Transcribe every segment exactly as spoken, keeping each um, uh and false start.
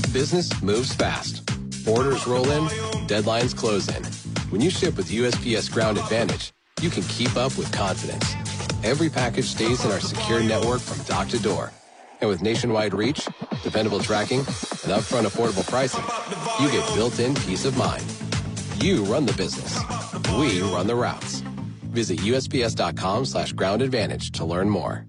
Business moves fast. Orders roll in, deadlines close in. When you ship with U S P S Ground Advantage, you can keep up with confidence. Every package stays in our secure network from dock to door. And with nationwide reach, dependable tracking, and upfront affordable pricing, you get built-in peace of mind. You run the business. We run the routes. Visit U S P S dot com slash ground advantage to learn more.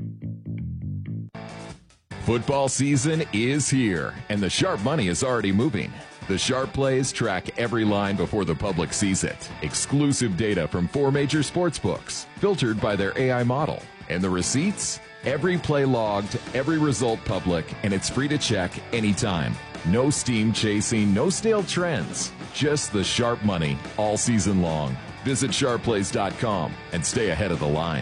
Football season is here, and the sharp money is already moving. The Sharp Plays track every line before the public sees it. Exclusive data from four major sports books, filtered by their A I model. And the receipts? Every play logged, every result public, and it's free to check anytime. No steam chasing, no stale trends. Just the sharp money all season long. Visit sharp plays dot com and stay ahead of the line.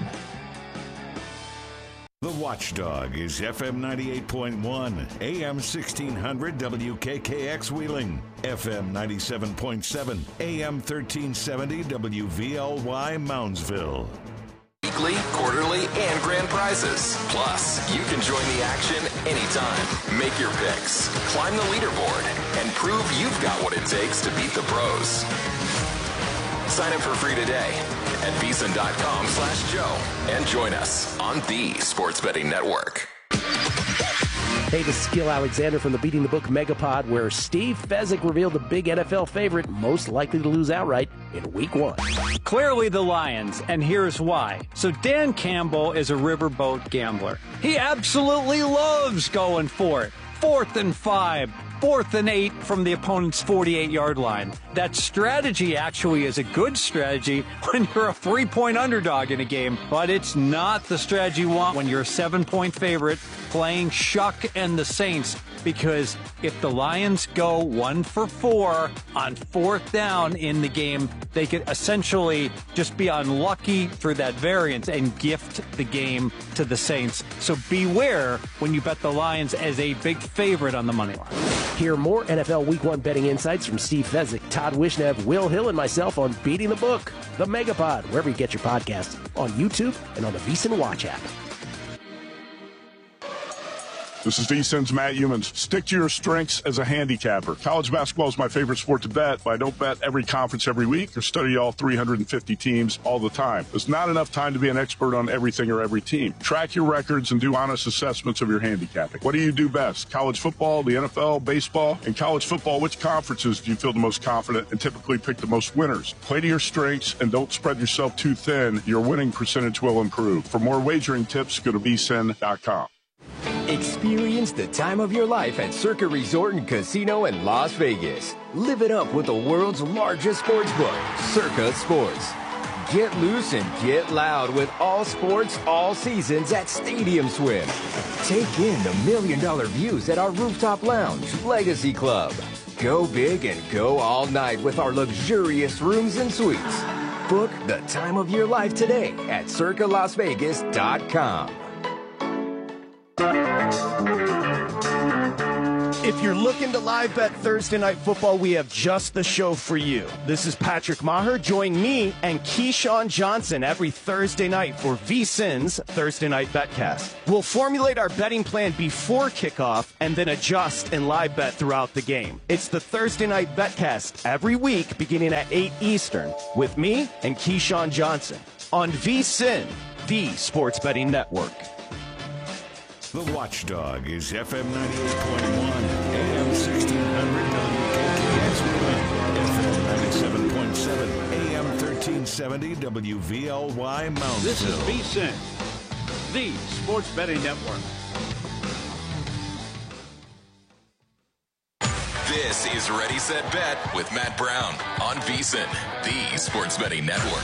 The Watchdog is F M ninety-eight point one, A M sixteen hundred W K K X Wheeling, F M ninety-seven point seven, A M thirteen seventy W V L Y Moundsville. Weekly, quarterly, and grand prizes. Plus, you can join the action anytime. Make your picks, climb the leaderboard, and prove you've got what it takes to beat the pros. Sign up for free today at VSiN dot com slash Joe and join us on the Sports Betting Network. Hey, this is Gil Alexander from the Beating the Book Megapod, where Steve Fezzik revealed the big N F L favorite most likely to lose outright in week one. Clearly the Lions, and here's why. So Dan Campbell is a riverboat gambler. He absolutely loves going for it. Fourth and five, fourth and eight from the opponent's forty-eight-yard line. That strategy actually is a good strategy when you're a three-point underdog in a game, but it's not the strategy you want when you're a seven-point favorite playing Shuck and the Saints, because if the Lions go one for four on fourth down in the game, they could essentially just be unlucky through that variance and gift the game to the Saints. So beware when you bet the Lions as a big favorite on the money line. Hear more N F L Week one betting insights from Steve Fezzik, Todd Wishnev, Will Hill, and myself on Beating the Book, the Megapod, wherever you get your podcasts, on YouTube and on the VSiN Watch app. This is VSiN's Matt Humans. Stick to your strengths as a handicapper. College basketball is my favorite sport to bet, but I don't bet every conference every week or study all three hundred fifty teams all the time. There's not enough time to be an expert on everything or every team. Track your records and do honest assessments of your handicapping. What do you do best? College football, the N F L, baseball? In college football, which conferences do you feel the most confident and typically pick the most winners? Play to your strengths and don't spread yourself too thin. Your winning percentage will improve. For more wagering tips, go to V S I N dot com. Experience the time of your life at Circa Resort and Casino in Las Vegas. Live it up with the world's largest sports book, Circa Sports. Get loose and get loud with all sports, all seasons at Stadium Swim. Take in the million dollar views at our rooftop lounge, Legacy Club. Go big and go all night with our luxurious rooms and suites. Book the time of your life today at circa las vegas dot com. If you're looking to live bet Thursday Night Football, we have just the show for you. This is Patrick Maher. Join me and Keyshawn Johnson every Thursday night for VSiN's Thursday Night Betcast. We'll formulate our betting plan before kickoff and then adjust and live bet throughout the game. It's the Thursday Night Betcast every week beginning at eight Eastern with me and Keyshawn Johnson on VSiN, the Sports Betting Network. The Watchdog is F M ninety-eight point one, A M sixteen hundred W K K X Wheeling, F M ninety-seven point seven, A M thirteen seventy W V L Y Moundsville. This is VSiN, the Sports Betting Network. This is Ready, Set, Bet with Matt Brown on VSiN, the Sports Betting Network.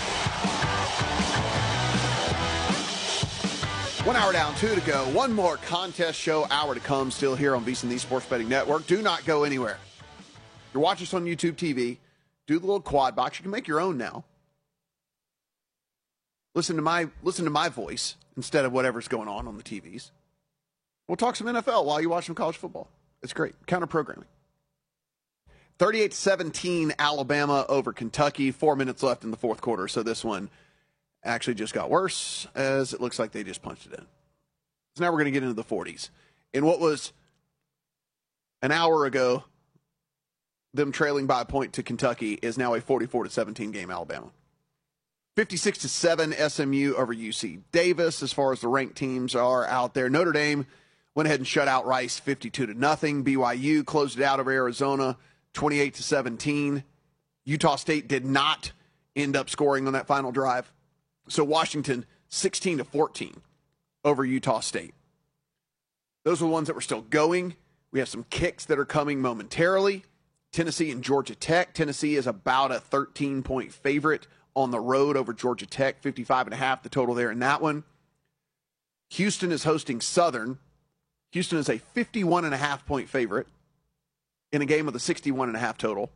One hour down, two to go. One more contest show hour to come still here on VSiN, the Sports Betting Network. Do not go anywhere. You're watching us on YouTube T V. Do the little quad box. You can make your own now. Listen to my listen to my voice instead of whatever's going on on the T Vs. We'll talk some N F L while you watch some college football. It's great. Counter programming. thirty-eight seventeen Alabama over Kentucky. Four minutes left in the fourth quarter, so this one actually just got worse, as it looks like they just punched it in. So now we're going to get into the forties. In what was an hour ago, them trailing by a point to Kentucky is now a forty-four to seventeen game, Alabama. fifty-six to seven S M U over U C Davis as far as the ranked teams are out there. Notre Dame went ahead and shut out Rice fifty-two to nothing. B Y U closed it out over Arizona twenty-eight to seventeen. Utah State did not end up scoring on that final drive. So Washington sixteen to fourteen over Utah State. Those are the ones that were still going. We have some kicks that are coming momentarily. Tennessee and Georgia Tech. Tennessee is about a thirteen-point favorite on the road over Georgia Tech, fifty-five and a half the total there in that one. Houston is hosting Southern. Houston is a fifty-one and a half point favorite in a game with a sixty-one and a half total.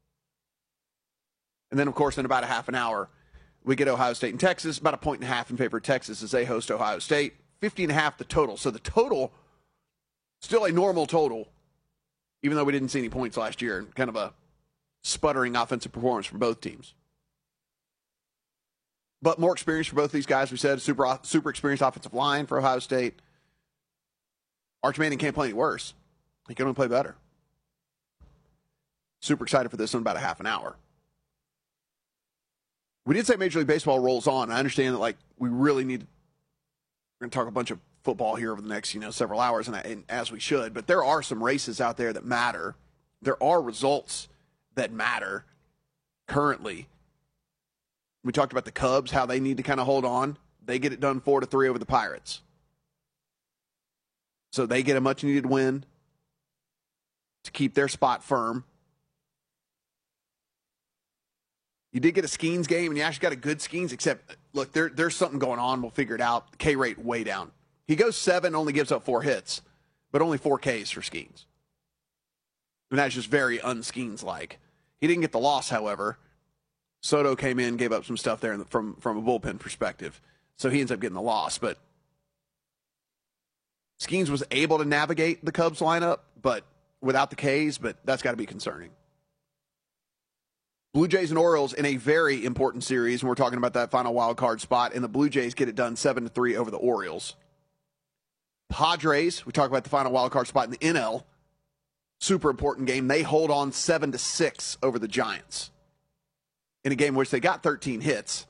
And then, of course, in about a half an hour, we get Ohio State and Texas, about a point and a half in favor of Texas as they host Ohio State. fifty and a half the total. So the total, still a normal total, even though we didn't see any points last year. Kind of a sputtering offensive performance from both teams. But more experience for both these guys. We said super super experienced offensive line for Ohio State. Arch Manning can't play any worse. He can only play better. Super excited for this in about a half an hour. We did say Major League Baseball rolls on. I understand that, like, we really need to, we're going to talk a bunch of football here over the next, you know, several hours, and, and as we should. But there are some races out there that matter. There are results that matter currently. We talked about the Cubs, how they need to kind of hold on. They get it done four to three over the Pirates. So they get a much-needed win to keep their spot firm. You did get a Skeens game, and you actually got a good Skeens, except, look, there, there's something going on. We'll figure it out. K rate way down. He goes seven, only gives up four hits, but only four Ks for Skeens. And that's just very un-Skeens-like. He didn't get the loss, however. Soto came in, gave up some stuff there from, from a bullpen perspective. So he ends up getting the loss. But Skeens was able to navigate the Cubs lineup, but without the Ks, but that's got to be concerning. Blue Jays and Orioles in a very important series, and we're talking about that final wild card spot, and the Blue Jays get it done seven to three over the Orioles. Padres, we talk about the final wild card spot in the N L. Super important game. They hold on seven to six over the Giants in a game in which they got thirteen hits.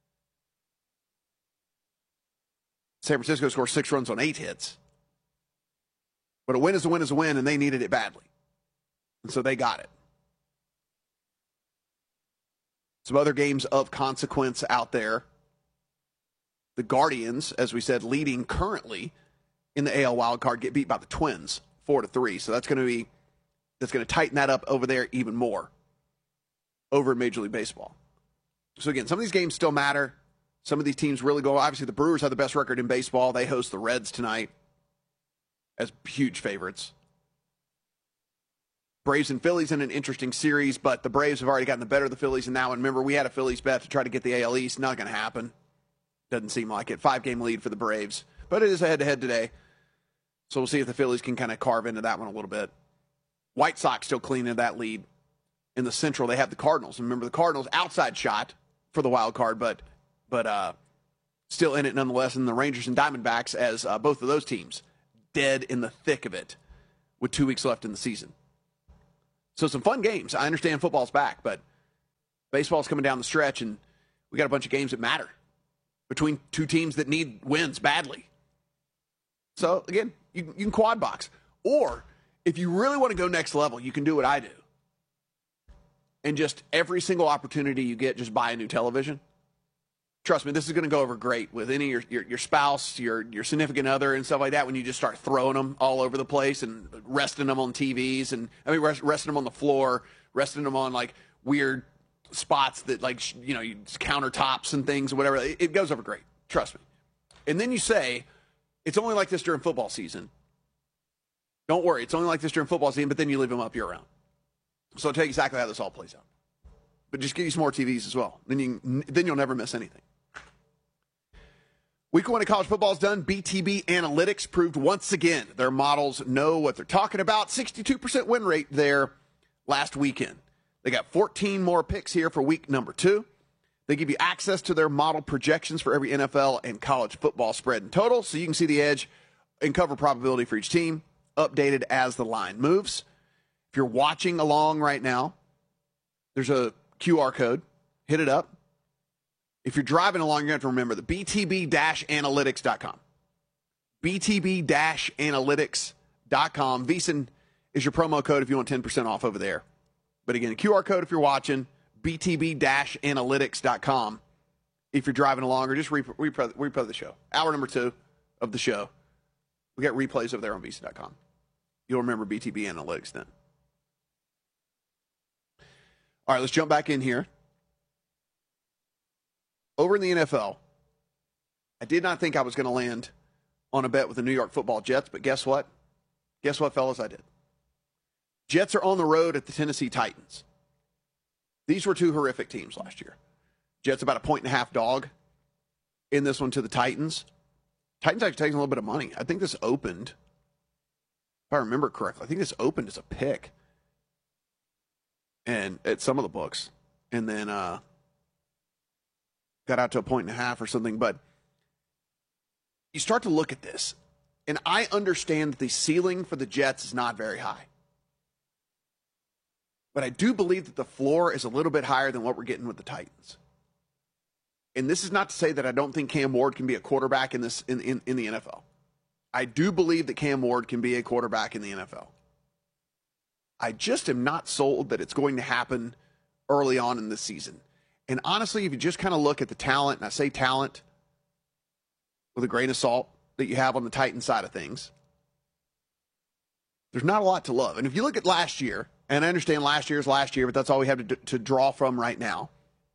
San Francisco scored six runs on eight hits. But a win is a win is a win, and they needed it badly. And so they got it. Some other games of consequence out there. The Guardians, as we said, leading currently in the A L wildcard, get beat by the Twins, four to three. So that's going to be that's going to tighten that up over there even more over in Major League Baseball. So again, some of these games still matter. Some of these teams really go. Obviously, the Brewers have the best record in baseball. They host the Reds tonight as huge favorites. Braves and Phillies in an interesting series, but the Braves have already gotten the better of the Phillies in that one. Remember, we had a Phillies bet to try to get the A L East. Not going to happen. Doesn't seem like it. Five-game lead for the Braves. But it is a head-to-head today. So we'll see if the Phillies can kind of carve into that one a little bit. White Sox still clean into that lead. In the Central, they have the Cardinals. And remember, the Cardinals outside shot for the wild card, but but uh, still in it nonetheless. And the Rangers and Diamondbacks as uh, both of those teams dead in the thick of it with two weeks left in the season. So some fun games. I understand football's back, but baseball's coming down the stretch, and we got a bunch of games that matter between two teams that need wins badly. So, again, you, you can quad box. Or, if you really want to go next level, you can do what I do. And just every single opportunity you get, just buy a new television. Trust me, this is going to go over great with any your, your your spouse, your your significant other, and stuff like that. When you just start throwing them all over the place and resting them on T Vs, and I mean rest, resting them on the floor, resting them on like weird spots that like you know you, countertops and things or whatever. It, it goes over great. Trust me. And then you say it's only like this during football season. Don't worry, it's only like this during football season. But then you leave them up year round. So I'll tell you exactly how this all plays out. But just get you some more T Vs as well. Then you then you'll never miss anything. Week one of college football is done. B T B Analytics proved once again their models know what they're talking about. sixty-two percent win rate there last weekend. They got fourteen more picks here for week number two. They give you access to their model projections for every N F L and college football spread and total, so you can see the edge and cover probability for each team, updated as the line moves. If you're watching along right now, there's a Q R code. Hit it up. If you're driving along, you're going to have to remember the B T B analytics dot com. B T B analytics dot com. VSiN is your promo code if you want ten percent off over there. But again, a Q R code if you're watching, B T B analytics dot com if you're driving along, or just replay, replay, replay the show. Hour number two of the show. We got replays over there on V S I N dot com. You'll remember B T B Analytics then. All right, let's jump back in here. Over in the N F L, I did not think I was going to land on a bet with the New York Football Jets, but guess what? Guess what, fellas? I did. Jets are on the road at the Tennessee Titans. These were two horrific teams last year. Jets about a point and a half dog in this one to the Titans. Titans actually taking a little bit of money. I think this opened, if I remember correctly, I think this opened as a pick. And at some of the books. And then uh, got out to a point and a half or something. But you start to look at this, and I understand that the ceiling for the Jets is not very high. But I do believe that the floor is a little bit higher than what we're getting with the Titans. And this is not to say that I don't think Cam Ward can be a quarterback in this in, in, in the N F L. I do believe that Cam Ward can be a quarterback in the N F L. I just am not sold that it's going to happen early on in the season. And honestly, if you just kind of look at the talent, and I say talent with a grain of salt that you have on the Titans side of things, there's not a lot to love. And if you look at last year, and I understand last year's last year, but that's all we have to, to draw from right now.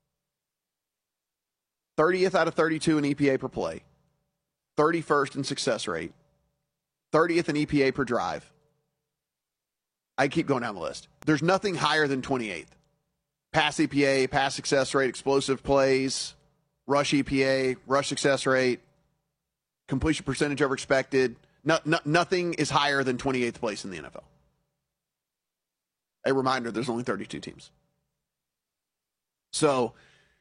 thirtieth out of thirty-two in E P A per play, thirty-first in success rate, thirtieth in E P A per drive. I keep going down the list. There's nothing higher than twenty-eighth. Pass E P A, pass success rate, explosive plays, rush E P A, rush success rate, completion percentage over expected. No, no, nothing is higher than twenty-eighth place in the N F L. A reminder, there's only thirty-two teams. So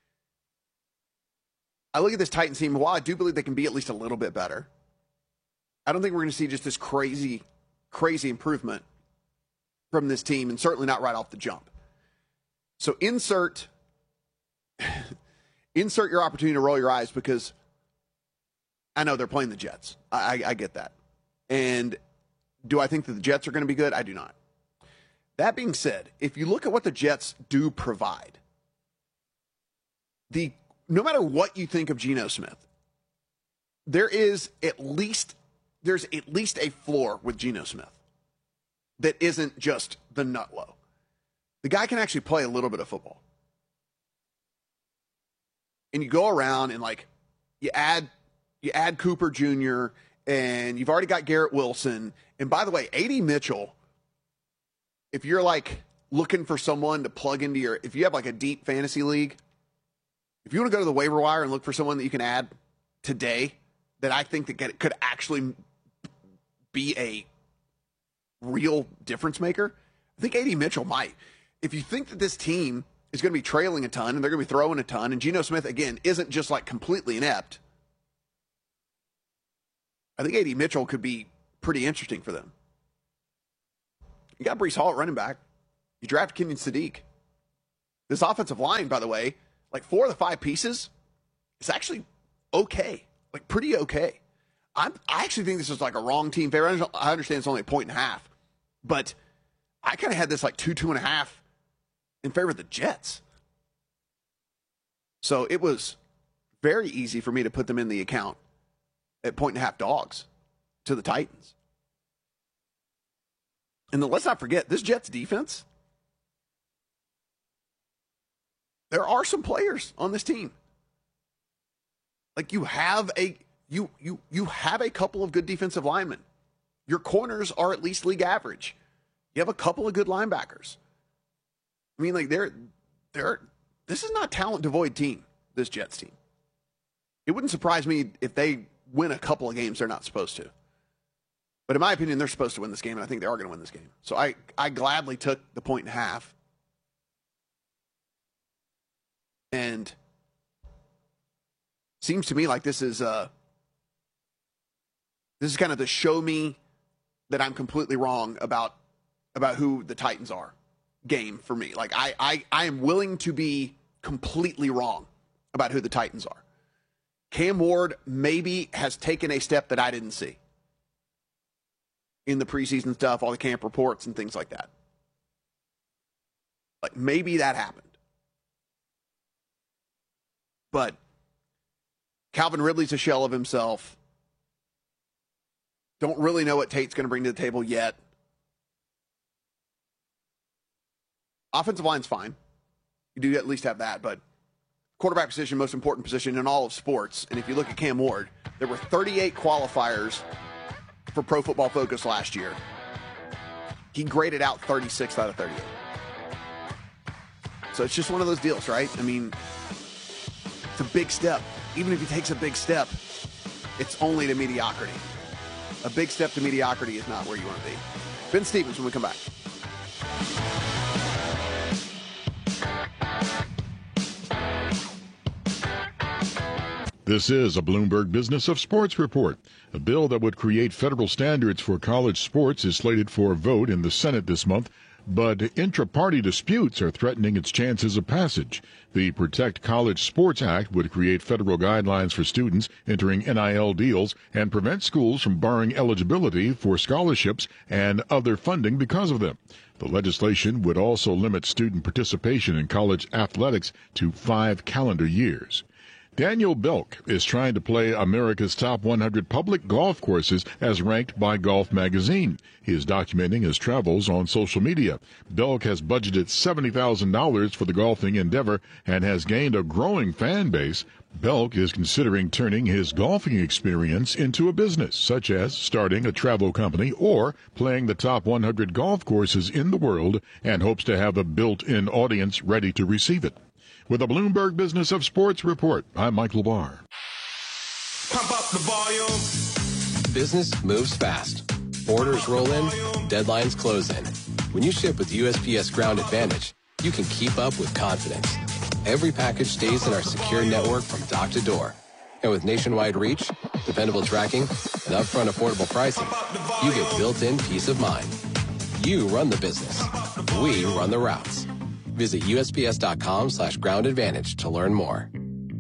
I look at this Titans team, while I do believe they can be at least a little bit better, I don't think we're going to see just this crazy, crazy improvement from this team, and certainly not right off the jump. So insert, insert your opportunity to roll your eyes, because I know they're playing the Jets. I, I, I get that. And do I think that the Jets are going to be good? I do not. That being said, if you look at what the Jets do provide, the no matter what you think of Geno Smith, there is at least there's at least a floor with Geno Smith that isn't just the nut low. The guy can actually play a little bit of football. And you go around and like you add you add Cooper Junior and you've already got Garrett Wilson. And by the way, A D Mitchell, if you're like looking for someone to plug into your, if you have like a deep fantasy league, if you want to go to the waiver wire and look for someone that you can add today that I think that get, could actually be a real difference maker, I think A D Mitchell might. If you think that this team is going to be trailing a ton and they're going to be throwing a ton, and Geno Smith, again, isn't just like completely inept, I think A D Mitchell could be pretty interesting for them. You got Breece Hall at running back. You draft Kenyon Sadiq. This offensive line, by the way, like four of the five pieces, it's actually okay. Like pretty okay. I'm, I actually think this is like a wrong team favorite. I understand it's only a point and a half, but I kind of had this like two, two and a half in favor of the Jets. So it was very easy for me to put them in the account at point and a half dogs to the Titans. And then let's not forget, this Jets defense, there are some players on this team. Like you have a you you you have a couple of good defensive linemen. Your corners are at least league average. You have a couple of good linebackers. I mean, like they're they're this is not a talent devoid team, this Jets team. It wouldn't surprise me if they win a couple of games they're not supposed to. But in my opinion, they're supposed to win this game, and I think they are going to win this game. So I, I gladly took the point and a half. And seems to me like this is uh this is kind of the show me that I'm completely wrong about about who the Titans are game for me. Like, I, I, I am willing to be completely wrong about who the Titans are. Cam Ward maybe has taken a step that I didn't see in the preseason stuff, all the camp reports and things like that. Like, maybe that happened. But Calvin Ridley's a shell of himself. Don't really know what Tate's going to bring to the table yet. Offensive line's fine. You do at least have that, but quarterback position, most important position in all of sports. And if you look at Cam Ward, there were thirty-eight qualifiers for Pro Football Focus last year. He graded out thirty-six out of thirty-eight. So it's just one of those deals, right? I mean, it's a big step. Even if he takes a big step, it's only to mediocrity. A big step to mediocrity is not where you want to be. Ben Stevens when we come back. This is a Bloomberg Business of Sports report. A bill that would create federal standards for college sports is slated for a vote in the Senate this month, but intra-party disputes are threatening its chances of passage. The Protect College Sports Act would create federal guidelines for students entering N I L deals and prevent schools from barring eligibility for scholarships and other funding because of them. The legislation would also limit student participation in college athletics to five calendar years. Daniel Belk is trying to play America's top one hundred public golf courses as ranked by Golf Magazine. He is documenting his travels on social media. Belk has budgeted seventy thousand dollars for the golfing endeavor and has gained a growing fan base. Belk is considering turning his golfing experience into a business, such as starting a travel company or playing the top one hundred golf courses in the world, and hopes to have a built-in audience ready to receive it. With a Bloomberg Business of Sports report, I'm Michael Barr. Pump up the volume. Business moves fast. Orders roll in, deadlines close in. When you ship with U S P S Ground Advantage, you can keep up with confidence. Every package stays in our secure network from dock to door. And with nationwide reach, dependable tracking, and upfront affordable pricing, you get built-in peace of mind. You run the business. We run the routes. Visit U S P S dot com slash ground advantage to learn more.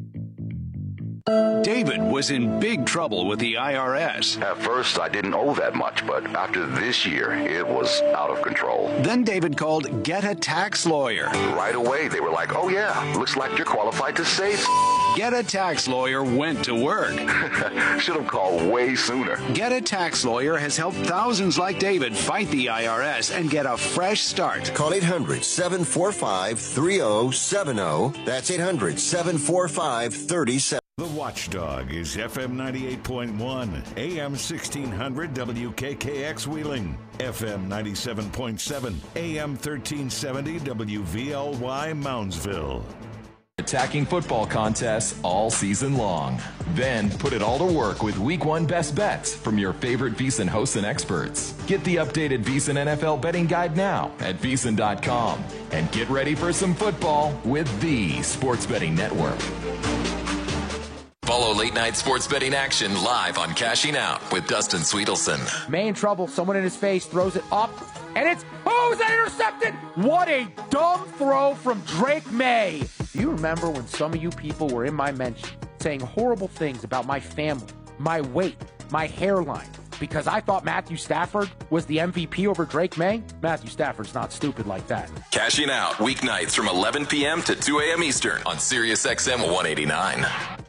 David was in big trouble with the I R S. At first, I didn't owe that much, but after this year, it was out of control. Then David called Get a Tax Lawyer. Right away, they were like, oh yeah, looks like you're qualified to save. Get a Tax Lawyer went to work. Should have called way sooner. Get a Tax Lawyer has helped thousands like David fight the I R S and get a fresh start. Call eight hundred, seven four five, three zero seven zero. That's eight hundred, seven four five, three zero seven zero. The Watchdog is F M ninety-eight point one, A M sixteen hundred W K K X Wheeling, F M ninety-seven point seven, A M thirteen seventy W V L Y Moundsville. Attacking football contests all season long. Then put it all to work with Week One Best Bets from your favorite VEASAN hosts and experts. Get the updated VEASAN N F L betting guide now at VEASAN dot com and get ready for some football with the Sports Betting Network. Follow late night sports betting action live on Cashing Out with Dustin Sweetelson. May in trouble, someone in his face throws it up, and it's, oh, is that intercepted? What a dumb throw from Drake May. Do you remember when some of you people were in my mention saying horrible things about my family, my weight, my hairline, because I thought Matthew Stafford was the M V P over Drake May? Matthew Stafford's not stupid like that. Cashing Out weeknights from eleven p.m. to two a.m. Eastern on Sirius X M one eighty-nine.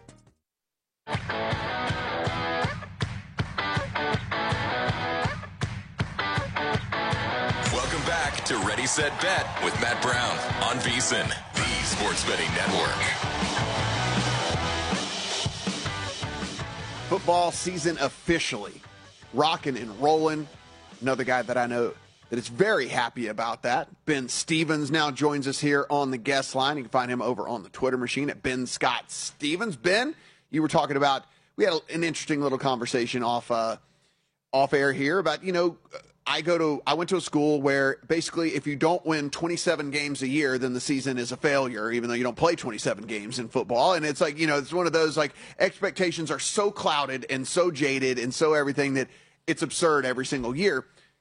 Welcome back to Ready, Set, Bet with Matt Brown on VEASAN, the Sports Betting Network. Football season officially rocking and rolling. Another guy that I know that is very happy about that. Ben Stevens now joins us here on the guest line. You can find him over on the Twitter machine at Ben Scott Stevens. Ben, you were talking about, we had an interesting little conversation off uh, off air here about, you know, I go to, I went to a school where basically if you don't win twenty-seven games a year, then the season is a failure, even though you don't play twenty-seven games in football. And it's like, you know, it's one of those, like, expectations are so clouded and so jaded and so everything that it's absurd every single year.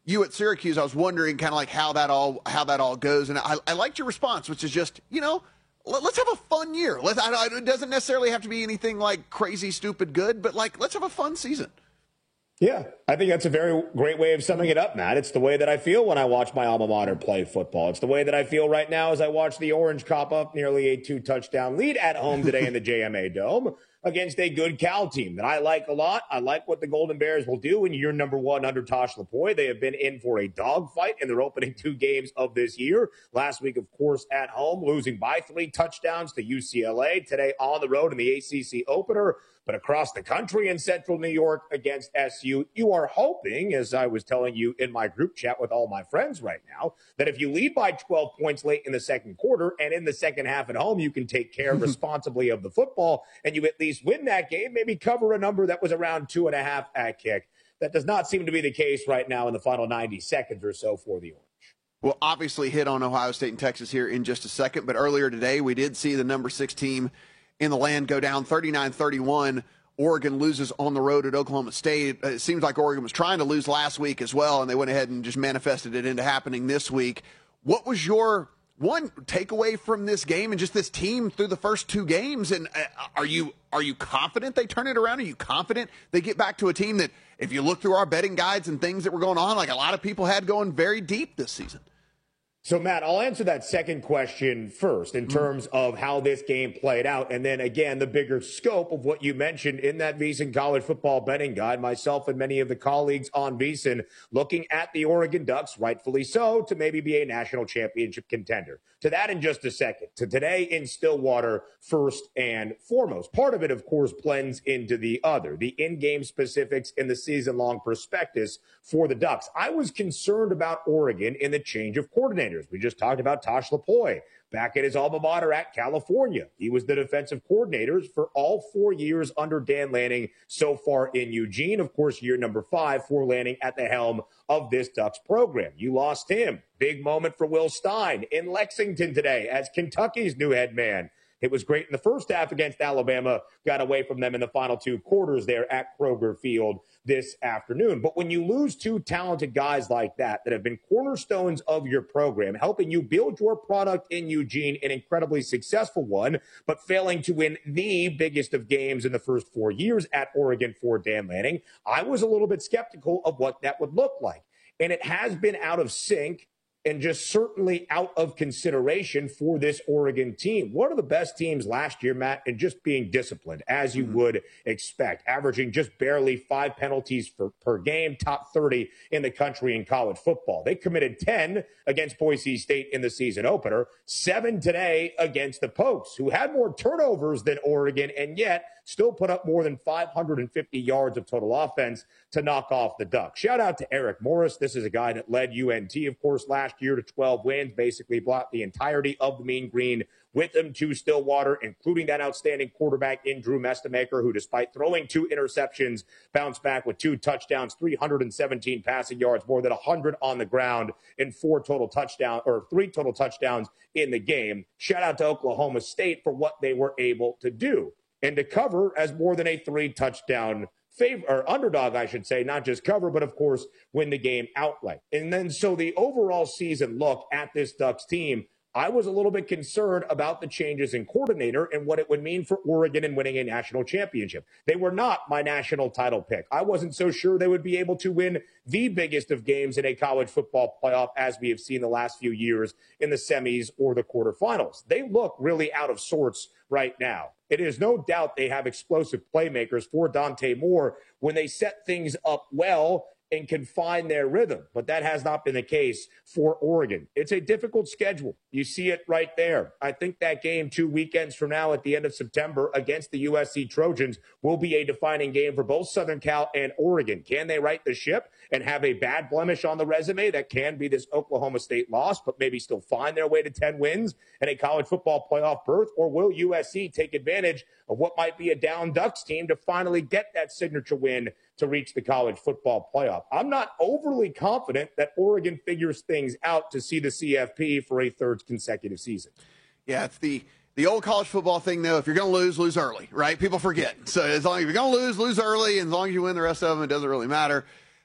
you at Syracuse, I was wondering kind of like how that all how that all goes, and I, I liked your response, which is just, you know, let, let's have a fun year. Let's, I, I, it doesn't necessarily have to be anything like crazy, stupid good, but like let's have a fun season. Yeah, I think that's a very great way of summing it up, Matt. It's the way that I feel when I watch my alma mater play football. It's the way that I feel right now as I watch the Orange cop up nearly a two-touchdown lead at home today in the J M A Dome against a good Cal team that I like a lot. I like what the Golden Bears will do in year number one under Tosh Lupoi. They have been in for a dogfight in their opening two games of this year. Last week, of course, at home, losing by three touchdowns to U C L A. Today on the road in the A C C opener. But across the country in Central New York against S U, you are hoping, as I was telling you in my group chat with all my friends right now, that if you lead by twelve points late in the second quarter and in the second half at home, you can take care responsibly of the football and you at least win that game, maybe cover a number that was around two and a half at kick. That does not seem to be the case right now in the final ninety seconds or so for the Orange. We'll obviously hit on Ohio State and Texas here in just a second, but earlier today we did see the number six team in the land go down thirty-nine thirty-one. Oregon loses on the road at Oklahoma State. It seems like Oregon was trying to lose last week as well, and they went ahead and just manifested it into happening this week. What was your one takeaway from this game and just this team through the first two games? And are you are you confident they turn it around? Are you confident they get back to a team that, if you look through our betting guides and things that were going on, like a lot of people had going very deep this season? So, Matt, I'll answer that second question first in terms of how this game played out. And then, again, the bigger scope of what you mentioned in that VSiN college football betting guide. Myself and many of the colleagues on VSiN looking at the Oregon Ducks, rightfully so, to maybe be a national championship contender. To that in just a second. To today in Stillwater, first and foremost. Part of it, of course, blends into the other. The in-game specifics in the season-long prospectus for the Ducks. I was concerned about Oregon in the change of coordinators. We just talked about Tosh Lupoi back at his alma mater at California. He was the defensive coordinator for all four years under Dan Lanning so far in Eugene. Of course, year number five for Lanning at the helm of this Ducks program. You lost him. Big moment for Will Stein in Lexington today as Kentucky's new head man. It was great in the first half against Alabama, got away from them in the final two quarters there at Kroger Field this afternoon. But when you lose two talented guys like that, that have been cornerstones of your program, helping you build your product in Eugene, an incredibly successful one, but failing to win the biggest of games in the first four years at Oregon for Dan Lanning, I was a little bit skeptical of what that would look like. And it has been out of sync and just certainly out of consideration for this Oregon team. One of the best teams last year, Matt, and just being disciplined, as you mm-hmm. would expect, averaging just barely five penalties for, per game, top thirty in the country in college football. They committed ten against Boise State in the season opener, seven today against the Pokes, who had more turnovers than Oregon, and yet still put up more than five hundred fifty yards of total offense to knock off the Ducks. Shout out to Eric Morris. This is a guy that led U N T, of course, last year to twelve wins, basically brought the entirety of the Mean Green with them to Stillwater, including that outstanding quarterback in Drew Mestemaker, who, despite throwing two interceptions, bounced back with two touchdowns, three hundred seventeen passing yards, more than one hundred on the ground, and four total touchdowns, or three total touchdowns in the game. Shout out to Oklahoma State for what they were able to do. And to cover as more than a three-touchdown favor, or underdog, I should say, not just cover, but, of course, win the game outright. And then so the overall season look at this Ducks team, I was a little bit concerned about the changes in coordinator and what it would mean for Oregon in winning a national championship. They were not my national title pick. I wasn't so sure they would be able to win the biggest of games in a college football playoff, as we have seen the last few years in the semis or the quarterfinals. They look really out of sorts right now. It is no doubt they have explosive playmakers for Dante Moore when they set things up well and can find their rhythm. But that has not been the case for Oregon. It's a difficult schedule. You see it right there. I think that game two weekends from now at the end of September against the U S C Trojans will be a defining game for both Southern Cal and Oregon. Can they right the ship and have a bad blemish on the resume that can be this Oklahoma State loss, but maybe still find their way to ten wins and a college football playoff berth? Or will U S C take advantage of what might be a down Ducks team to finally get that signature win to reach the college football playoff? I'm not overly confident that Oregon figures things out to see the C F P for a third consecutive season. Yeah, it's the the old college football thing, though. If you're going to lose, lose early, right? People forget. So as long as you're going to lose, lose early, and as long as you win the rest of them, it doesn't really matter.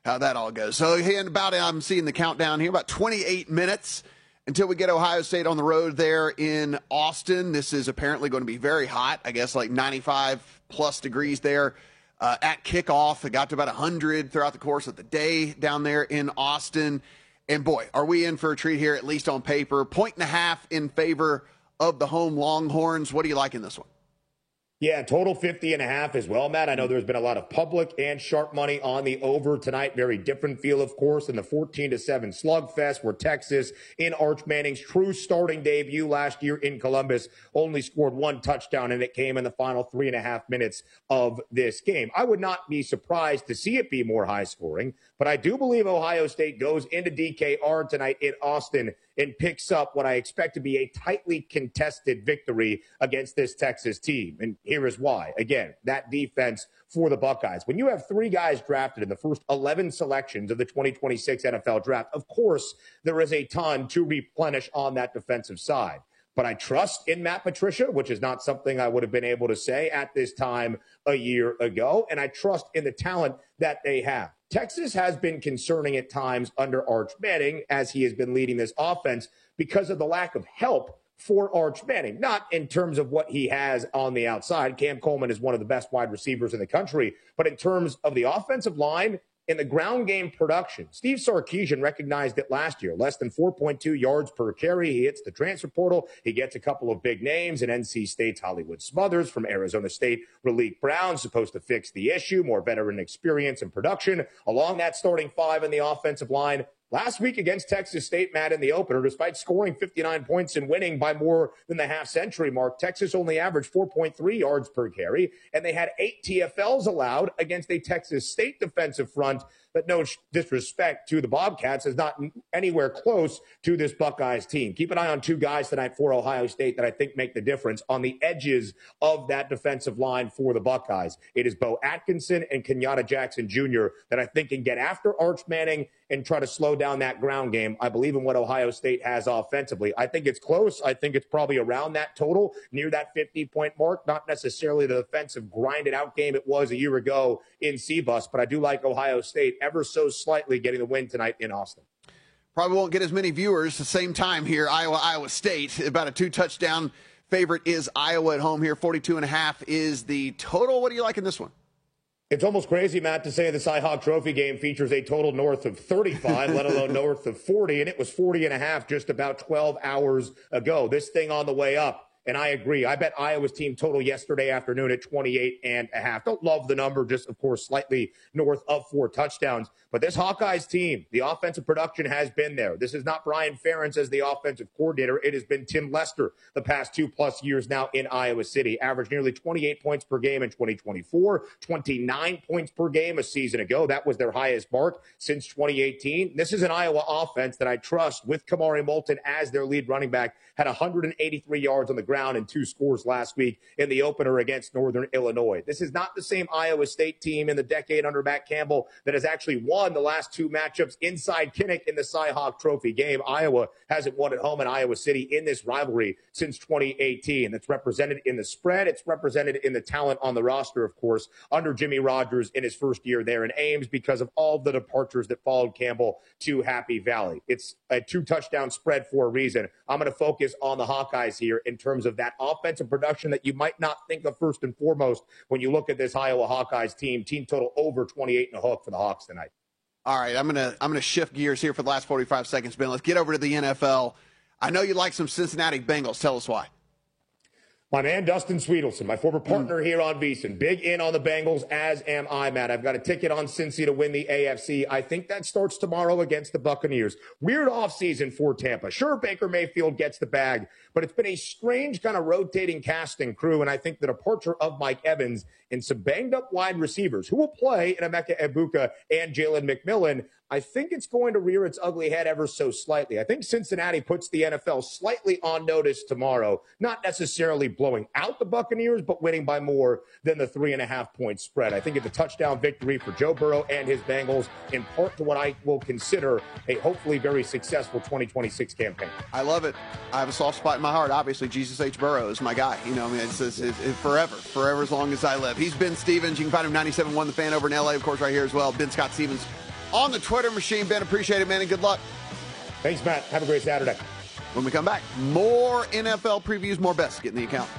how that all goes. So and about I'm seeing the countdown here, about twenty-eight minutes until we get Ohio State on the road there in Austin. This is apparently going to be very hot. I guess like ninety-five plus degrees there uh, at kickoff. It got to about one hundred throughout the course of the day down there in Austin. And boy, are we in for a treat here, at least on paper. Point and a half in favor of the home Longhorns. What do you like in this one? Yeah, total fifty and a half as well, Matt. I know there's been a lot of public and sharp money on the over tonight. Very different feel, of course, in the fourteen to seven slugfest where Texas, in Arch Manning's true starting debut last year in Columbus, only scored one touchdown, and it came in the final three and a half minutes of this game. I would not be surprised to see it be more high scoring, but I do believe Ohio State goes into D K R tonight in Austin and picks up what I expect to be a tightly contested victory against this Texas team. And here is why. Again, that defense for the Buckeyes. When you have three guys drafted in the first eleven selections of the twenty twenty-six N F L draft, of course, there is a ton to replenish on that defensive side. But I trust in Matt Patricia, which is not something I would have been able to say at this time a year ago. And I trust in the talent that they have. Texas has been concerning at times under Arch Manning as he has been leading this offense because of the lack of help for Arch Manning, not in terms of what he has on the outside. Cam Coleman is one of the best wide receivers in the country, but in terms of the offensive line, in the ground game production, Steve Sarkisian recognized it last year, less than four point two yards per carry. He hits the transfer portal. He gets a couple of big names in N C State's Hollywood Smothers, from Arizona State, Raleek Brown, supposed to fix the issue, more veteran experience and production along that starting five in the offensive line. Last week against Texas State, Matt, in the opener, despite scoring fifty-nine points and winning by more than the half-century mark, Texas only averaged four point three yards per carry, and they had eight T F Ls allowed against a Texas State defensive front that, no disrespect to the Bobcats, is not anywhere close to this Buckeyes team. Keep an eye on two guys tonight for Ohio State that I think make the difference on the edges of that defensive line for the Buckeyes. It is Bo Atkinson and Kenyatta Jackson Junior that I think can get after Arch Manning and try to slow down that ground game. I believe in what Ohio State has offensively. I think it's close. I think it's probably around that total, near that fifty-point mark. Not necessarily the defensive grinded-out game it was a year ago in C-Bus, but I do like Ohio State ever so slightly getting the win tonight in Austin. Probably won't get as many viewers the same time here. Iowa, Iowa State, about a two-touchdown favorite is Iowa at home here. forty-two and a half is the total. What do you like in this one? It's almost crazy, Matt, to say the Cy-Hawk Trophy game features a total north of thirty-five, let alone north of forty, and it was forty and a half just about twelve hours ago. This thing on the way up. And I agree. I bet Iowa's team total yesterday afternoon at twenty-eight and a half. Don't love the number, just, of course, slightly north of four touchdowns. But this Hawkeyes team, the offensive production has been there. This is not Brian Ferentz as the offensive coordinator. It has been Tim Lester the past two-plus years now in Iowa City. Averaged nearly twenty-eight points per game in twenty twenty-four, twenty-nine points per game a season ago. That was their highest mark since twenty eighteen. This is an Iowa offense that I trust with Kamari Moulton as their lead running back. Had one hundred eighty-three yards on the ground and two scores last week in the opener against Northern Illinois. This is not the same Iowa State team in the decade under Matt Campbell that has actually won the last two matchups inside Kinnick in the Cy-Hawk Trophy game. Iowa hasn't won at home in Iowa City in this rivalry since twenty eighteen. That's represented in the spread. It's represented in the talent on the roster, of course, under Jimmy Rogers in his first year there in Ames because of all the departures that followed Campbell to Happy Valley. It's a two-touchdown spread for a reason. I'm going to focus on the Hawkeyes here in terms of that offensive production that you might not think of first and foremost when you look at this Iowa Hawkeyes team. Team total over twenty-eight and a hook for the Hawks tonight. All right, I'm gonna I'm gonna shift gears here for the last forty-five seconds, Ben. Let's get over to the N F L. I know you like some Cincinnati Bengals. Tell us why. My man, Dustin Sweetelson, my former partner here on VSiN. Big in on the Bengals, as am I, Matt. I've got a ticket on Cincy to win the A F C. I think that starts tomorrow against the Buccaneers. Weird offseason for Tampa. Sure, Baker Mayfield gets the bag, but it's been a strange kind of rotating casting crew, and I think the departure of Mike Evans and some banged-up wide receivers who will play in Emeka Egbuka and Jalen McMillan, I think it's going to rear its ugly head ever so slightly. I think Cincinnati puts the N F L slightly on notice tomorrow, not necessarily blowing out the Buccaneers, but winning by more than the three and a half point spread. I think it's a touchdown victory for Joe Burrow and his Bengals, in part to what I will consider a hopefully very successful twenty twenty-six campaign. I love it. I have a soft spot in my heart. Obviously, Jesus H. Burrow is my guy. You know, I mean, it's, it's, it's, it's forever, forever as long as I live. He's Ben Stevens. You can find him ninety-seven point one The Fan over in L A, of course, right here as well. Ben Scott Stevens on the Twitter machine. Ben, appreciate it, man, and good luck. Thanks, Matt. Have a great Saturday. When we come back, more N F L previews, more bets. Get in the account.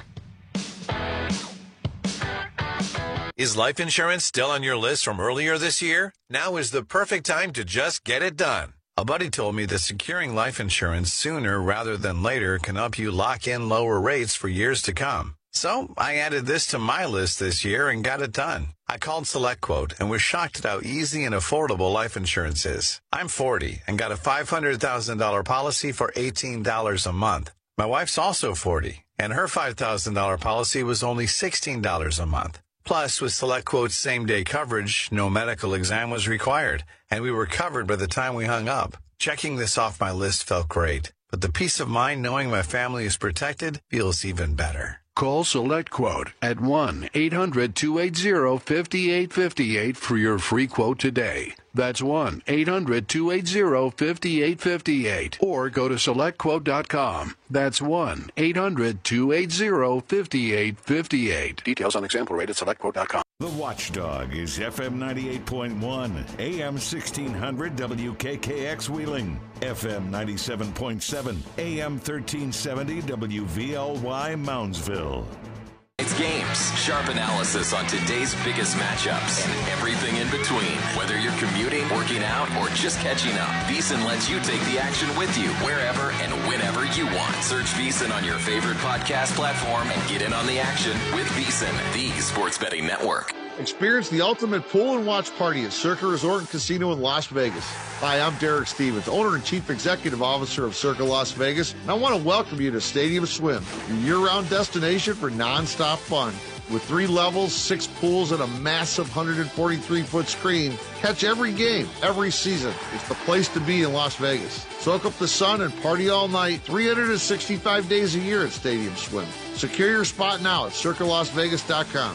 Is life insurance still on your list from earlier this year? Now is the perfect time to just get it done. A buddy told me that securing life insurance sooner rather than later can help you lock in lower rates for years to come. So I added this to my list this year and got it done. I called SelectQuote and was shocked at how easy and affordable life insurance is. I'm forty and got a five hundred thousand dollars policy for eighteen dollars a month. My wife's also forty, and her five thousand dollars policy was only sixteen dollars a month. Plus, with SelectQuote's same-day coverage, no medical exam was required, and we were covered by the time we hung up. Checking this off my list felt great, but the peace of mind knowing my family is protected feels even better. Call SelectQuote at one eight hundred two eight zero five eight five eight for your free quote today. That's one eight hundred two eight zero five eight five eight. Or go to select quote dot com. That's one eight hundred two eight zero five eight five eight. Details on example rate at select quote dot com. The Watchdog is F M ninety-eight point one, A M sixteen hundred W K K X Wheeling, F M ninety-seven point seven, A M thirteen seventy W V L Y Moundsville. It's games, sharp analysis on today's biggest matchups, and everything in between. Whether you're commuting, working out, or just catching up, VEASAN lets you take the action with you wherever and whenever you want. Search VEASAN on your favorite podcast platform and get in on the action with VEASAN, the sports betting network. Experience the ultimate pool and watch party at Circa Resort and Casino in Las Vegas. Hi, I'm Derek Stevens, owner and chief executive officer of Circa Las Vegas, and I want to welcome you to Stadium Swim, your year-round destination for non-stop fun. With three levels, six pools, and a massive one hundred forty-three foot screen, catch every game, every season. It's the place to be in Las Vegas. Soak up the sun and party all night, three hundred sixty-five days a year at Stadium Swim. Secure your spot now at circa las vegas dot com.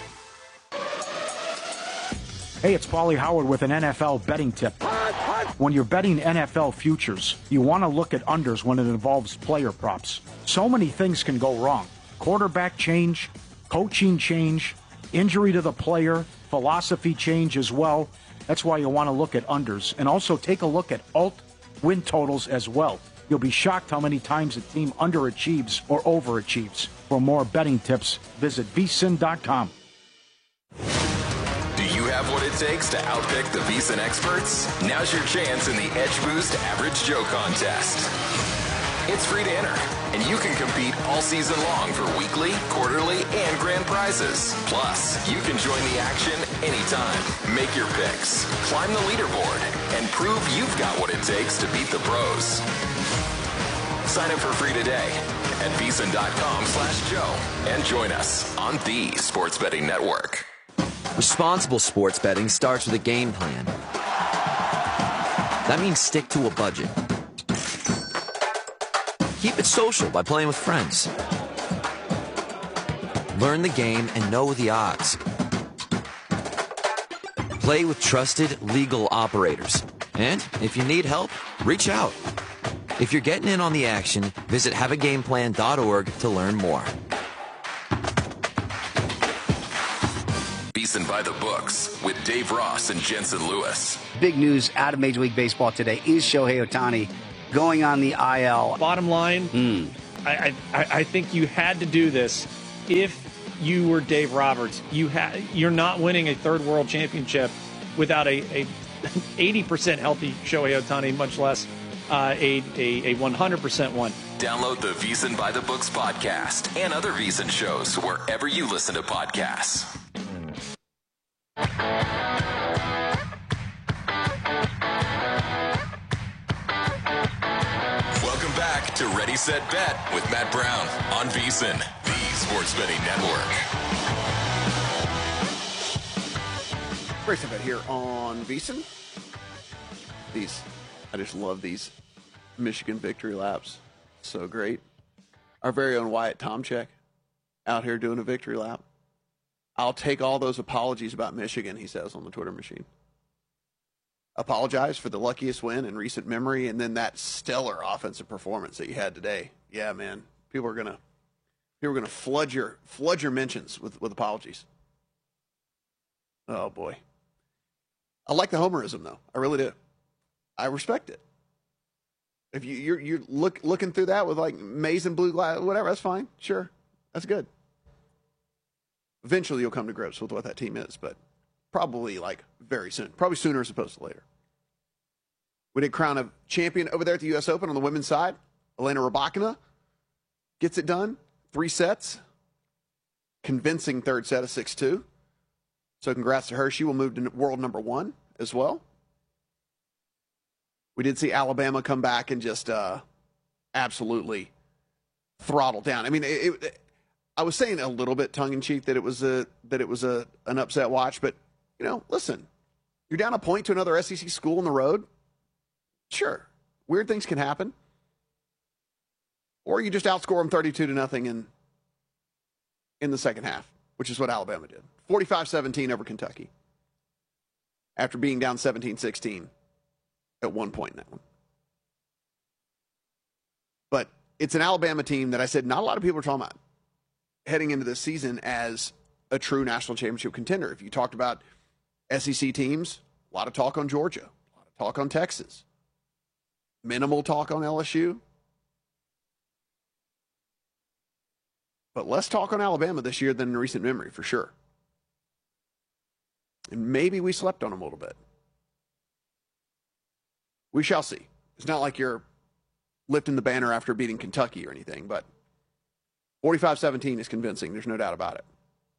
Hey, it's Paulie Howard with an N F L betting tip. When you're betting N F L futures, you want to look at unders when it involves player props. So many things can go wrong. Quarterback change, coaching change, injury to the player, philosophy change as well. That's why you want to look at unders. And also take a look at alt win totals as well. You'll be shocked how many times a team underachieves or overachieves. For more betting tips, visit V S I N dot com. You have what it takes to outpick the VEASAN experts? Now's your chance in the Edge Boost Average Joe contest. It's free to enter, and you can compete all season long for weekly, quarterly, and grand prizes. Plus, you can join the action anytime. Make your picks, climb the leaderboard, and prove you've got what it takes to beat the pros. Sign up for free today at V S I N dot com slash Joe and join us on the Sports Betting Network. Responsible sports betting starts with a game plan. That means stick to a budget. Keep it social by playing with friends. Learn the game and know the odds. Play with trusted legal operators. And if you need help, reach out. If you're getting in on the action, visit have a game plan dot org to learn more. VEASAN by the books with Dave Ross and Jensen Lewis. Big news out of Major League Baseball today is Shohei Ohtani going on the I L. Bottom line, mm. I, I, I think you had to do this if you were Dave Roberts. You ha- you're not winning a third world championship without a, a eighty percent healthy Shohei Ohtani, much less uh, a, a, a one hundred percent one. Download the VEASAN by the Books podcast and other VEASAN shows wherever you listen to podcasts. Welcome back to Ready, Set, Bet with Matt Brown on VEASAN, the Sports Betting Network. Ready, Set, Bet here on VEASAN. These, I just love these Michigan victory laps. So great. Our very own Wyatt Tomchek out here doing a victory lap. I'll take all those apologies about Michigan, he says on the Twitter machine. Apologize for the luckiest win in recent memory, and then that stellar offensive performance that you had today. Yeah, man, people are gonna people are gonna flood your flood your mentions with with apologies. Oh boy. I like the homerism, though. I really do. I respect it. If you, you're you're look, looking through that with like maize and blue glass, whatever, that's fine. Sure, that's good. Eventually, you'll come to grips with what that team is, but probably like very soon. Probably sooner as opposed to later. We did crown a champion over there at the U S Open on the women's side. Elena Rybakina gets it done. Three sets. Convincing third set of six two. So congrats to her. She will move to world number one as well. We did see Alabama come back and just uh, absolutely throttle down. I mean, it, it, I was saying a little bit tongue-in-cheek that it was a that it was a an upset watch, but you know, listen, you're down a point to another S E C school on the road. Sure, weird things can happen, or you just outscore them thirty-two to nothing in in the second half, which is what Alabama did, forty-five seventeen over Kentucky, after being down seventeen sixteen. At one point in that one. But it's an Alabama team that I said not a lot of people are talking about heading into this season as a true national championship contender. If you talked about S E C teams, a lot of talk on Georgia, a lot of talk on Texas, minimal talk on L S U. But less talk on Alabama this year than in recent memory, for sure. And maybe we slept on them a little bit. We shall see. It's not like you're lifting the banner after beating Kentucky or anything, but forty-five seventeen is convincing. There's no doubt about it.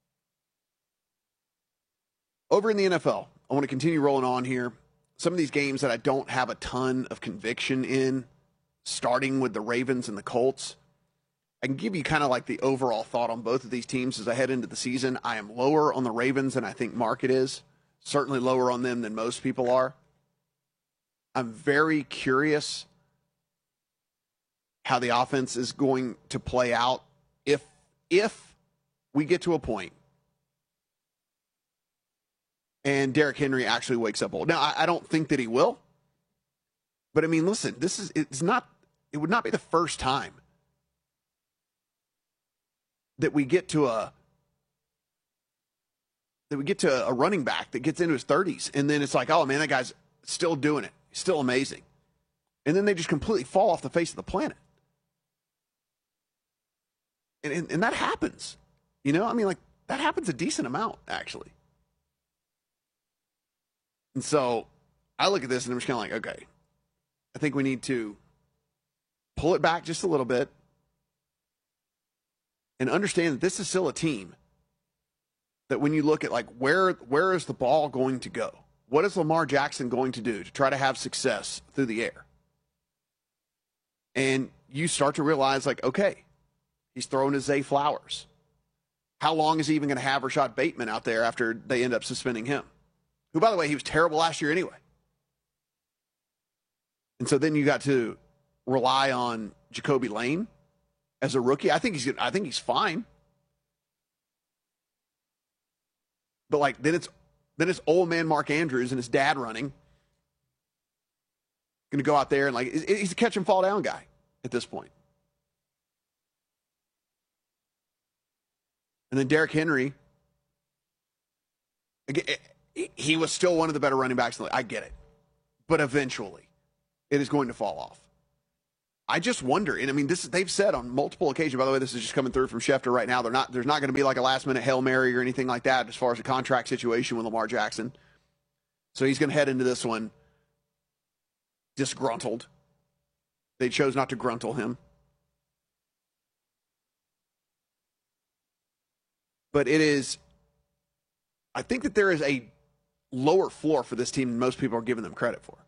Over in the N F L, I want to continue rolling on here. Some of these games that I don't have a ton of conviction in, starting with the Ravens and the Colts. I can give you kind of like the overall thought on both of these teams as I head into the season. I am lower on the Ravens than I think market is. Certainly lower on them than most people are. I'm very curious how the offense is going to play out if if we get to a point and Derrick Henry actually wakes up old. Now, I, I don't think that he will. But, I mean, listen, this is it's not it would not be the first time that we get to a that we get to a running back that gets into his thirties and then it's like, oh, man, that guy's still doing it. Still amazing. And then they just completely fall off the face of the planet. And, and, and that happens. You know, I mean, like, that happens a decent amount, actually. And so I look at this and I'm just kind of like, okay, I think we need to pull it back just a little bit and understand that this is still a team that when you look at, like, where where is the ball going to go? What is Lamar Jackson going to do to try to have success through the air? And you start to realize, like, okay, he's throwing to Zay Flowers. How long is he even going to have Rashad Bateman out there after they end up suspending him? Who, by the way, he was terrible last year anyway. And so then you got to rely on Jacoby Lane as a rookie. I think he's I think he's fine. But, like, then it's Then it's old man Mark Andrews and his dad running. Going to go out there and, like, he's a catch and fall down guy at this point. And then Derrick Henry, he was still one of the better running backs in the league. I get it. But eventually, it is going to fall off. I just wonder, and I mean, this they've said on multiple occasions, by the way, this is just coming through from Schefter right now, they're not, there's not going to be like a last-minute Hail Mary or anything like that as far as a contract situation with Lamar Jackson. So he's going to head into this one disgruntled. They chose not to gruntle him. But it is, I think that there is a lower floor for this team than most people are giving them credit for.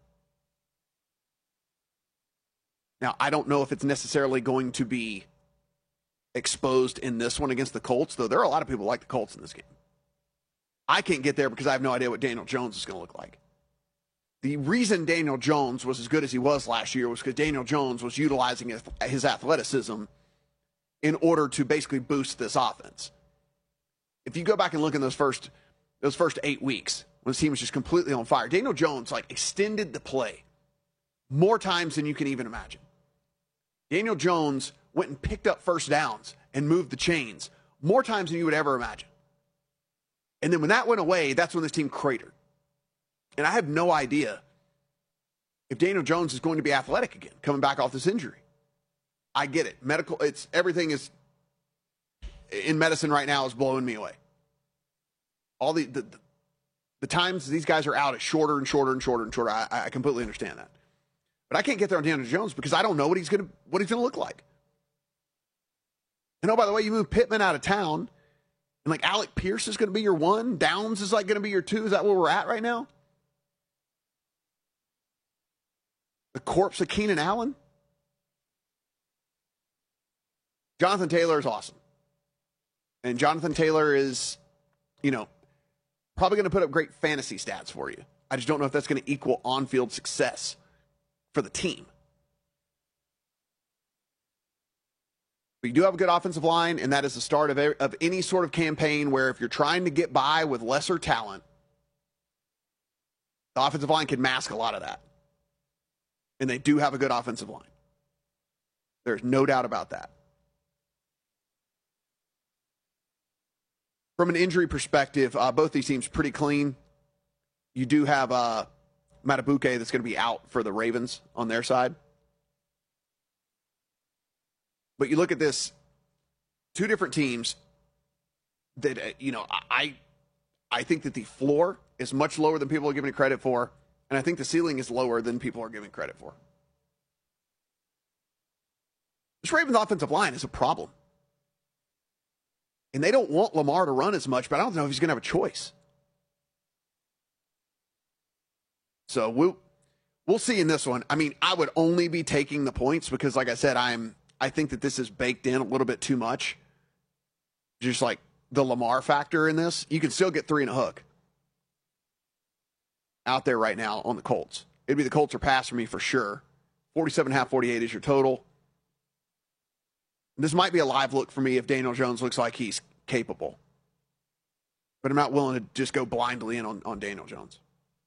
Now, I don't know if it's necessarily going to be exposed in this one against the Colts, though there are a lot of people who like the Colts in this game. I can't get there because I have no idea what Daniel Jones is going to look like. The reason Daniel Jones was as good as he was last year was because Daniel Jones was utilizing his athleticism in order to basically boost this offense. If you go back and look in those first those first eight weeks, when the team was just completely on fire, Daniel Jones like extended the play more times than you can even imagine. Daniel Jones went and picked up first downs and moved the chains more times than you would ever imagine. And then when that went away, that's when this team cratered. And I have no idea if Daniel Jones is going to be athletic again, coming back off this injury. I get it. Medical, it's everything is in medicine right now is blowing me away. All the the, the times these guys are out is shorter and shorter and shorter and shorter. I, I completely understand that. But I can't get there on Daniel Jones because I don't know what he's gonna what he's gonna look like. And oh, by the way, you move Pittman out of town, and like Alec Pierce is gonna be your one, Downs is like gonna be your two. Is that where we're at right now? The corpse of Keenan Allen? Jonathan Taylor is awesome. And Jonathan Taylor is, you know, probably going to put up great fantasy stats for you. I just don't know if that's going to equal on-field success for the team. But you do have a good offensive line, and that is the start of, of any sort of campaign where if you're trying to get by with lesser talent, the offensive line can mask a lot of that. And they do have a good offensive line. There's no doubt about that. From an injury perspective, uh, both these teams pretty clean. You do have uh, Matabuke that's going to be out for the Ravens on their side. But you look at this, two different teams that, uh, you know, I, I think that the floor is much lower than people are giving it credit for. And I think the ceiling is lower than people are giving credit for. This Ravens offensive line is a problem. And they don't want Lamar to run as much, but I don't know if he's going to have a choice. So we'll, we'll see in this one. I mean, I would only be taking the points because, like I said, I'm I think that this is baked in a little bit too much. Just like the Lamar factor in this. You can still get three and a hook out there right now on the Colts. It'd be the Colts or pass for me for sure. forty-seven and a half, forty-eight is your total. This might be a live look for me if Daniel Jones looks like he's capable. But I'm not willing to just go blindly in on, on Daniel Jones.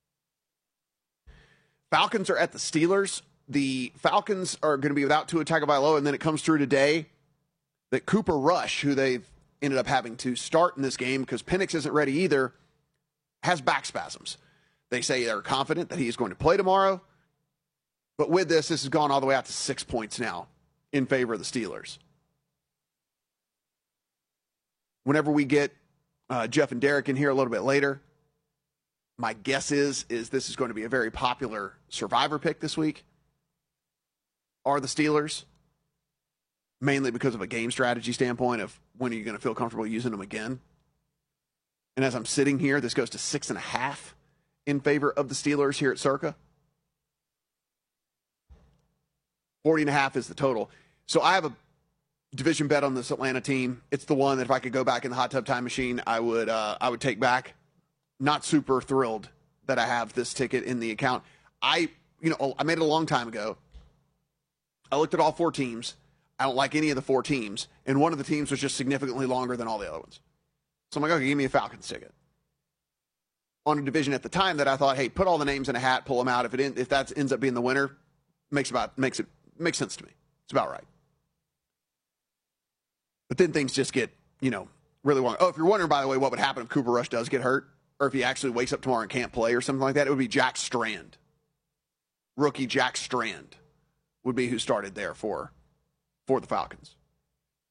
Falcons are at the Steelers. The Falcons are going to be without Tua Tagovailoa, and then it comes through today that Cooper Rush, who they've ended up having to start in this game because Penix isn't ready either, has back spasms. They say they're confident that he is going to play tomorrow. But with this, this has gone all the way out to six points now in favor of the Steelers. Whenever we get uh, Jeff and Derek in here a little bit later, my guess is, is this is going to be a very popular survivor pick this week. Are the Steelers, mainly because of a game strategy standpoint of when are you going to feel comfortable using them again. And as I'm sitting here, this goes to six and a half in favor of the Steelers here at Circa. forty and a half is the total. So I have a division bet on this Atlanta team. It's the one that if I could go back in the hot tub time machine, I would uh, I would take back. Not super thrilled that I have this ticket in the account. I, you know, I made it a long time ago. I looked at all four teams. I don't like any of the four teams. And one of the teams was just significantly longer than all the other ones. So I'm like, okay, give me a Falcons ticket. On a division at the time that I thought, hey, put all the names in a hat, pull them out. If it in, if that ends up being the winner, makes about makes it makes sense to me. It's about right. But then things just get, you know, really wrong. Oh, if you're wondering, by the way, what would happen if Cooper Rush does get hurt, or if he actually wakes up tomorrow and can't play or something like that, it would be Jack Strand. Rookie Jack Strand would be who started there for, for the Falcons.